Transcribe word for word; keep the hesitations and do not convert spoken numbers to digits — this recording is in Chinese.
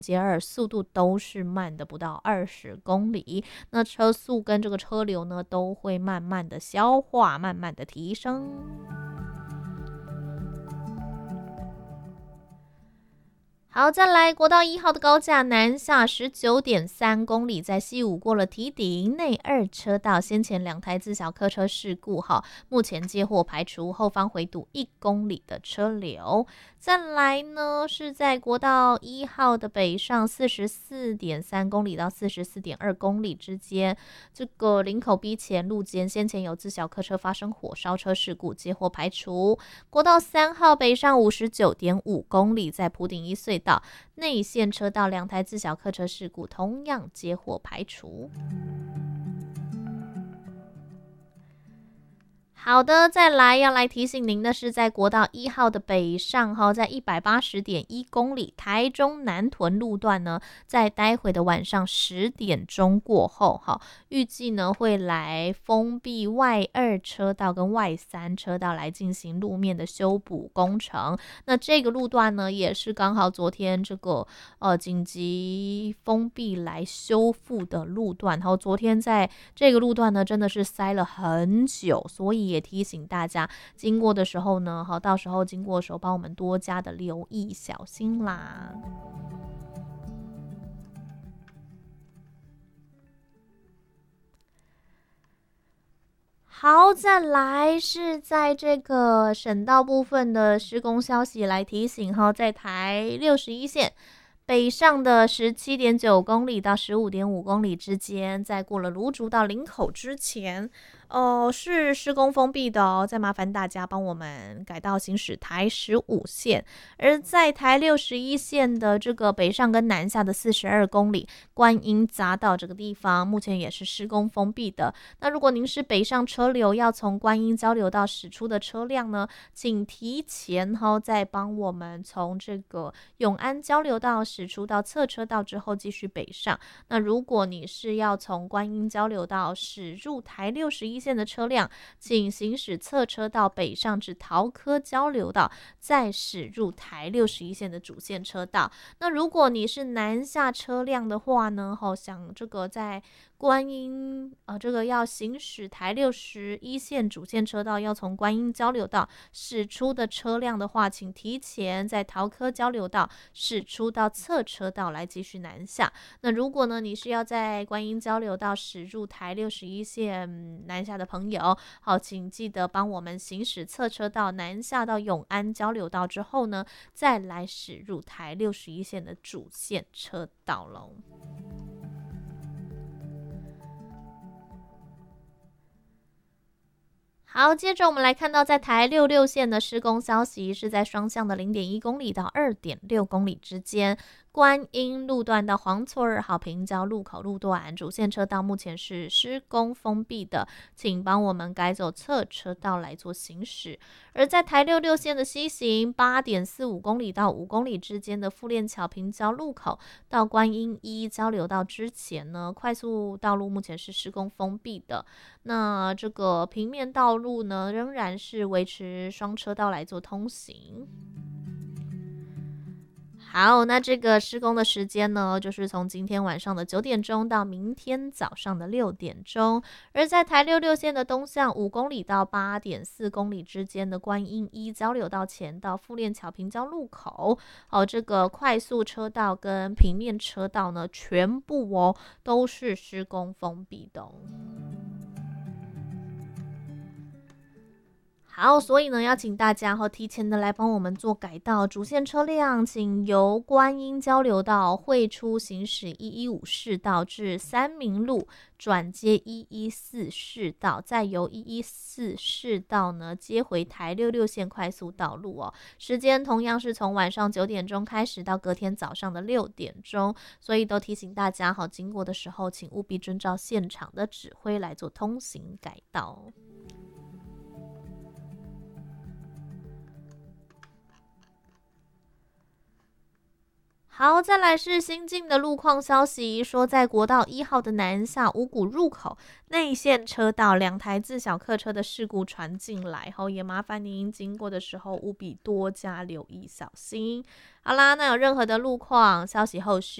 接二，速度都是慢的，不到二十公里。那车速跟这个车流呢，都会慢慢的消化，慢慢的提升。好，再来国道一号的高架南下十九点三公里，在西武过了堤顶内二车道，先前两台自小客车事故哈，目前接获排除，后方回堵一公里的车流。再来呢，是在国道一号的北上四十四点三公里到四十四点二公里之间，这个林口 B 前路间先前有自小客车发生火烧车事故，接获排除。国道三号北上五十九点五公里，在埔顶一隧道内线车道两台自小客车事故同样接获排除。好的，再来要来提醒您的是，在国道一号的北上哈，在一百八十点一公里台中南屯路段呢，在待会的晚上十点钟过后哈，预计呢会来封闭外二车道跟外三车道来进行路面的修补工程。那这个路段呢，也是刚好昨天这个呃紧急封闭来修复的路段，然后昨天在这个路段呢，真的是塞了很久，所以也提醒大家，经过的时候呢，好，到时候经过的时候，帮我们多加的留意，小心啦。好，再来是在这个省道部分的施工消息来提醒哈，在台六十一线北上的十七点九公里到十五点五公里之间，在过了芦竹到林口之前，哦、呃，是施工封闭的哦。再麻烦大家帮我们改道行驶台十五线，而在台六十一线的这个北上跟南下的四十二公里，观音匝道这个地方，目前也是施工封闭的。那如果您是北上车流要从观音交流道驶出的车辆呢，请提前哈，再帮我们从这个永安交流道驶出到侧车道之后继续北上。那如果你是要从观音交流道驶入台六十一线的车辆，请行驶侧车道北上至桃科交流道，再驶入台六十一线的主线车道。那如果你是南下车辆的话呢，好想这个在观音呃，这个要行驶台六十一线主线车道，要从观音交流道驶出的车辆的话，请提前在桃科交流道驶出到侧车道来继续南下。那如果呢，你是要在观音交流道驶入台六十一线南下的朋友，好，请记得帮我们行驶侧车道南下到永安交流道之后呢，再来驶入台六十一线的主线车道喽。好，接着我们来看到在台六六线的施工消息，是在双向的零点一公里到二点六公里之间，观音路段到黄厝二号平交路口路段主线车道目前是施工封闭的，请帮我们改走侧车道来做行驶。而在台六六线的西行八点四五公里到五公里之间的富链桥平交路口到观音一交流道之前呢，快速道路目前是施工封闭的。那这个平面道路呢，仍然是维持双车道来做通行。好，那这个施工的时间呢，就是从今天晚上的九点钟到明天早上的六点钟。而在台六六线的东向五公里到八点四公里之间的观音一交流道前到富链桥平交路口，哦，这个快速车道跟平面车道呢，全部哦都是施工封闭的哦。好，所以呢，要请大家哈提前的来帮我们做改道，主线车辆请由观音交流道汇出行驶一一五市道至三民路转接一一四市道，再由一一四市道呢接回台六六线快速道路哦。时间同样是从晚上九点钟开始到隔天早上的六点钟，所以都提醒大家哈，经过的时候请务必遵照现场的指挥来做通行改道。 好，再来是新进的路况消息，说在国道一号的南下五股入口内线车道，两台自小客车的事故传进来，后也麻烦您经过的时候务必多加留意，小心。好啦，那有任何的路况消息后续